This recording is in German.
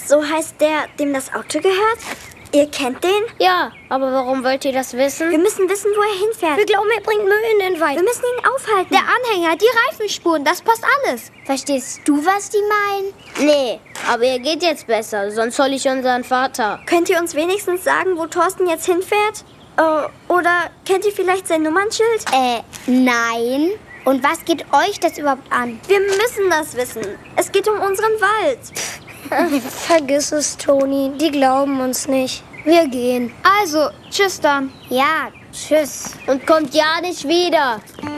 So heißt der, dem das Auto gehört? Ihr kennt den? Ja, aber warum wollt ihr das wissen? Wir müssen wissen, wo er hinfährt. Wir glauben, er bringt Müll in den Wald. Wir müssen ihn aufhalten. Der Anhänger, die Reifenspuren, das passt alles. Verstehst du, was die meinen? Nee, aber ihr geht jetzt besser, sonst hol ich unseren Vater. Könnt ihr uns wenigstens sagen, wo Thorsten jetzt hinfährt? Oder kennt ihr vielleicht sein Nummernschild? Nein. Und was geht euch das überhaupt an? Wir müssen das wissen. Es geht um unseren Wald. Vergiss es, Toni. Die glauben uns nicht. Wir gehen. Also, tschüss dann. Ja, tschüss. Und kommt ja nicht wieder.